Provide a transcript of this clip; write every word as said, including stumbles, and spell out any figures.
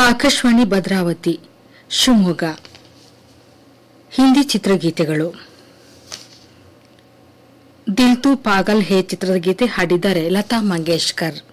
ಆಕಾಶವಾಣಿ ಭದ್ರಾವತಿ ಶಿವಮೊಗ್ಗ ಹಿಂದಿ ಚಿತ್ರಗೀತೆಗಳು. ದಿಲ್ ತು ಪಾಗಲ್ ಹೇ ಚಿತ್ರದ ಗೀತೆ ಹಾಡಿದ್ದಾರೆ ಲತಾ ಮಂಗೇಶ್ಕರ್.